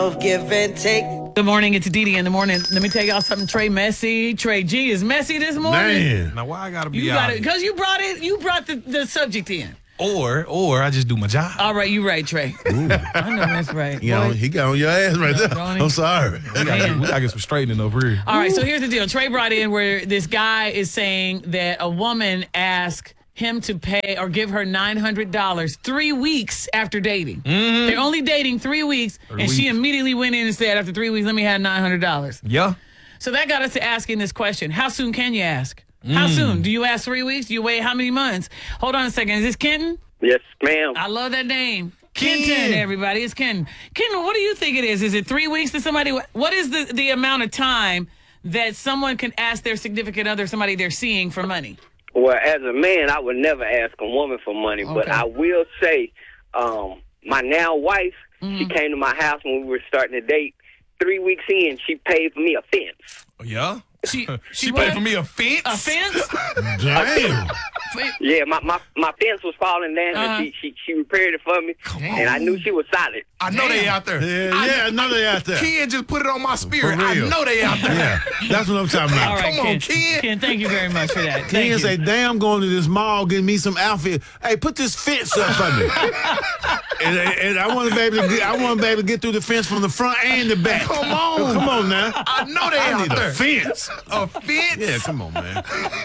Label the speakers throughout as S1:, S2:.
S1: Of give and take.
S2: Good morning, it's Didi in the morning. Let me tell y'all something. Trey messy. Trey G is messy this morning.
S3: Man.
S4: Now why I gotta be
S2: You
S4: out?
S2: got it because you brought it. You brought the subject in.
S4: Or I just do my job.
S2: All right, you right, Trey. I know that's right.
S3: He got on your ass right there.
S2: don't he?
S3: I'm sorry.
S4: We gotta get some straightening over here.
S2: All right, so here's the deal. Trey brought in where this guy is saying that a woman asked him to pay or give her $900 3 weeks after dating.
S4: Mm-hmm.
S2: They're only dating 3 weeks, and she immediately went in and said, after 3 weeks, let me have $900.
S4: Yeah.
S2: So that got us to asking this question. How soon can you ask? How soon? Do you ask 3 weeks? Do you wait how many months? Hold on a second. Is this Kenton?
S5: Yes, ma'am.
S2: I love that name. Kenton, everybody. It's Kenton. Kenton, what do you think it is? Is it 3 weeks to somebody? What is the amount of time that someone can ask their significant other, somebody they're seeing, for money?
S5: Well, as a man, I would never ask a woman for money, but I will say my now wife, she came to my house when we were starting to date. 3 weeks in, she paid for me a fence.
S4: Yeah?
S2: She
S4: She
S2: what?
S4: paid for me a fence?
S2: A fence?
S3: Damn.
S5: Yeah, my fence was falling down, and she repaired it for me, and I knew she was solid.
S4: I know they out there.
S3: Yeah, I know they out there.
S4: Ken just put it on my spirit.
S3: For
S4: I
S3: real.
S4: know they out there.
S3: Yeah, that's what I'm talking about.
S2: All right,
S4: Come on,
S2: Ken.
S4: Ken.
S2: Ken, thank you very much for that. Thank
S3: Ken
S2: you.
S3: say, damn, going to this mall, getting me some outfit. Hey, put this fence up for me. and I want to be able to get through the fence from the front and the back.
S4: Come on.
S3: Come on now.
S4: I know they
S3: I
S4: out
S3: need
S4: there.
S3: a fence.
S4: A fence?
S3: Yeah, come on, man.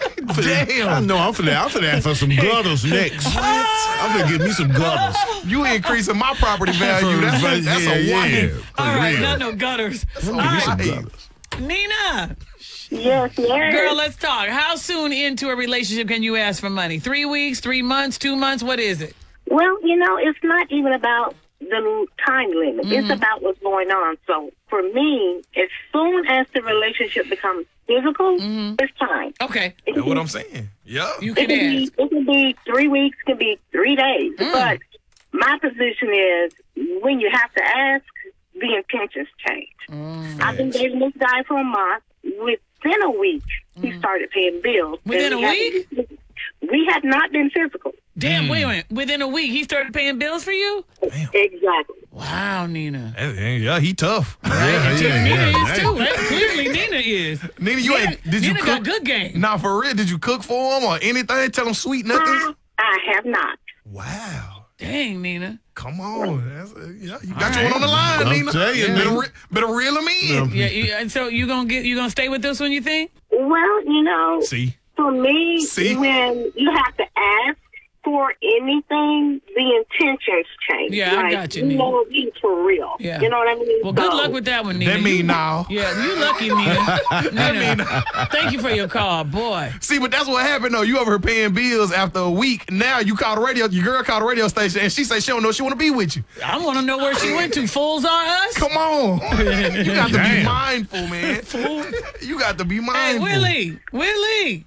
S4: Damn.
S3: I know I'm finna ask for some gutters next. I'm finna get me some gutters.
S4: You increasing my property value. That's a wife.
S2: All right,
S3: real.
S2: not no gutters. All
S3: Give me some
S2: right,
S3: gutters.
S2: Nina.
S6: Yes, yes.
S2: Girl, let's talk. How soon into a relationship can you ask for money? 3 weeks, 3 months, 2 months? What is it?
S6: Well, it's not even about the time limit. It's about what's going on. So for me, as soon as the relationship becomes physical, it's time.
S2: Okay.
S4: That's what I'm saying. Yeah.
S2: You
S6: It
S2: can
S6: can
S2: ask.
S6: be, it can be 3 weeks, can be 3 days. But my position is when you have to ask, the intentions change. I've been dating this guy for a month. Within a week, he started paying bills.
S2: Within
S6: And
S2: a week?
S6: We had not been physical.
S2: Damn, wait a minute. Within a week, he started paying bills for you?
S6: Exactly.
S2: Wow, Nina.
S4: Yeah, he tough.
S2: Right?
S3: yeah,
S2: Nina
S3: yeah.
S2: is too, right? Clearly, Nina is.
S4: Nina, you ain't. Did
S2: Nina
S4: you
S2: got
S4: cook?
S2: good game.
S4: Nah, for real. Did you cook for him or anything? Tell him sweet nothings?
S6: I have not.
S4: Wow.
S2: Dang, Nina.
S4: Come on. Yeah, you got your one on the line,
S3: I'll
S4: Nina.
S3: tell you, Nina.
S4: Better reel him in.
S2: Yeah, and so you gonna stay with this one, you think?
S6: Well,
S4: See?
S6: for me,
S4: See?
S6: when you have to ask for anything, the intentions change.
S2: Yeah, I got you,
S6: You
S2: Nina.
S6: know, it's for real.
S2: Yeah.
S6: You know what I mean?
S2: Well, good
S6: So,
S2: luck with that one, Nina.
S4: That mean
S2: You-
S4: now.
S2: Yeah, you lucky, Nina. Nina, thank you for your call, boy.
S4: See, but that's what happened, though. You over here paying bills after a week. Now you call the radio, your girl called the radio station, and she say she don't know she want to be with you.
S2: I want to know where she went to. Fools are us?
S4: Come on. You got to be
S3: Damn.
S4: mindful, man. You got to be
S2: Hey,
S4: mindful.
S2: Willie.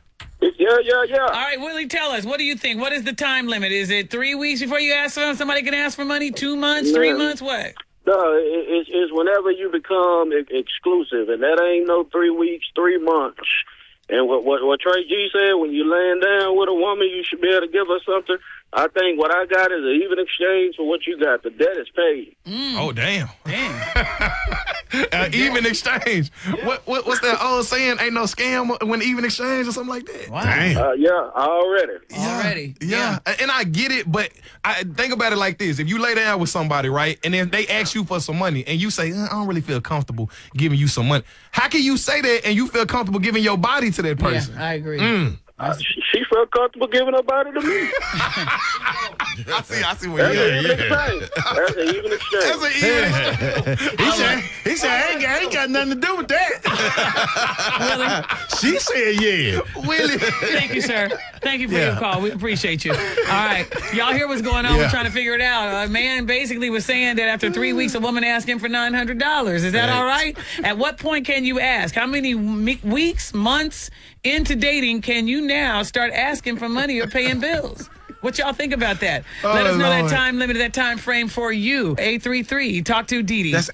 S5: Yeah.
S2: All right, Willie, tell us. What do you think? What is the time limit? Is it 3 weeks before you ask for somebody can ask for money? 2 months? 3 months? What?
S7: No, it's whenever you become exclusive, and that ain't no 3 weeks, 3 months. And what Trey G said, when you laying down with a woman, you should be able to give her something. I think what I got is an even exchange for what you got. The debt is paid.
S4: Oh, damn.
S2: Damn.
S4: Even exchange. What's that old saying? Ain't no scam when even exchange or something like that.
S2: Wow.
S3: Damn.
S7: Yeah, already.
S2: Already.
S4: Yeah. And I get it, but I think about it like this. If you lay down with somebody, right, and then they ask you for some money, and you say, I don't really feel comfortable giving you some money. How can you say that and you feel comfortable giving your body to that person?
S2: Yeah, I agree.
S7: She felt comfortable giving her body to me.
S4: I see what
S7: That's
S4: you're
S7: an even exchange. That's an even exchange.
S4: That's an even.
S3: He said, I ain't got nothing to do with that. She said, yeah.
S4: Willie.
S2: Thank you, sir. Thank you for your call. We appreciate you. All right. Y'all hear what's going on? We're trying to figure it out. A man basically was saying that after 3 weeks, a woman asked him for $900. Is that all right? At what point can you ask? How many weeks, months into dating can you now start asking for money or paying bills? What y'all think about that? Let us know
S4: Lord.
S2: that time limit, that time frame for you. 833. Talk to Didi.
S3: That's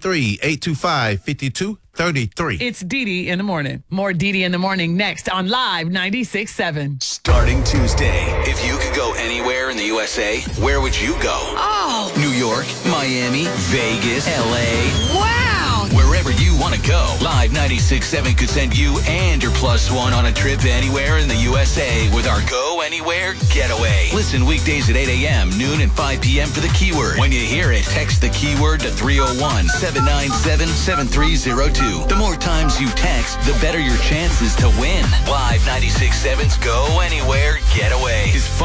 S3: 833-825-5233.
S2: It's Didi in the morning. More Didi in the morning next on Live 96.7.
S8: Starting Tuesday, if you could go anywhere in the USA, where would you go?
S2: Oh,
S8: New
S1: York, Miami, Vegas, LA.
S2: Wow.
S1: Wherever you want to go, Live 96.7 could send you and your plus one on a trip anywhere in the USA with our Go Anywhere Getaway. Listen weekdays at 8 a.m., noon, and 5 p.m. for the keyword. When you hear it, text the keyword to 301-797-7302. The more times you text, the better your chances to win. Live 96.7's Go Anywhere Getaway is fun.